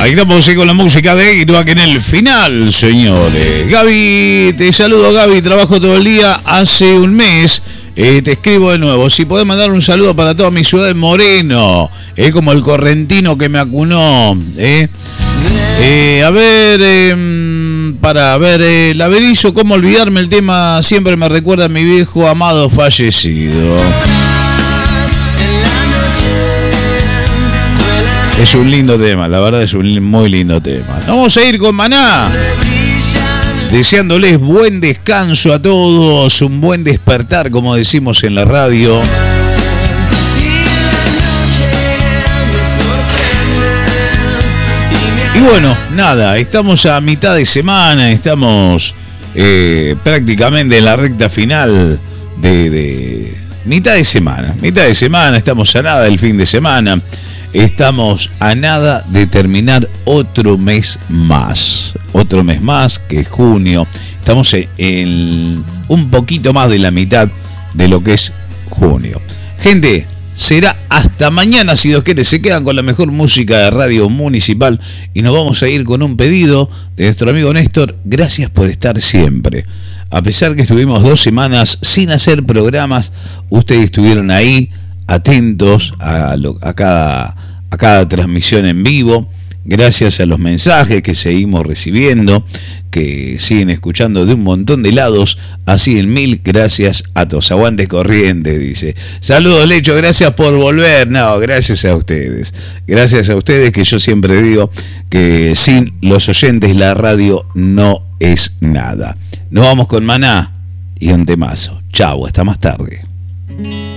Ahí estamos con la música de Iruak en el final, señores. Gaby, te saludo, Gaby. Trabajo todo el día. Hace un mes te escribo de nuevo. Si podés mandar un saludo para toda mi ciudad de Moreno, como el correntino que me acunó. A ver, para ver, el Averizo, cómo olvidarme, el tema siempre me recuerda a mi viejo amado fallecido. Es un lindo tema, la verdad es un muy lindo tema. Vamos a ir con Maná, deseándoles buen descanso a todos, un buen despertar, como decimos en la radio. Y bueno, nada, estamos a mitad de semana, estamos prácticamente en la recta final de mitad de semana, estamos a nada del fin de semana. Estamos a nada de terminar otro mes más, que es junio. Estamos en un poquito más de la mitad de lo que es junio. Gente, será hasta mañana, si Dios quiere. Se quedan con la mejor música de Radio Municipal y nos vamos a ir con un pedido de nuestro amigo Néstor. Gracias por estar siempre. A pesar que estuvimos 2 semanas sin hacer programas, ustedes estuvieron ahí, atentos a cada transmisión en vivo, gracias a los mensajes que seguimos recibiendo, que siguen escuchando de un montón de lados, así en mil gracias a todos. Aguante Corrientes, dice. Saludos, Lecho, gracias por volver. No, gracias a ustedes, que yo siempre digo que sin los oyentes la radio no es nada. Nos vamos con Maná y un temazo. Chau, hasta más tarde.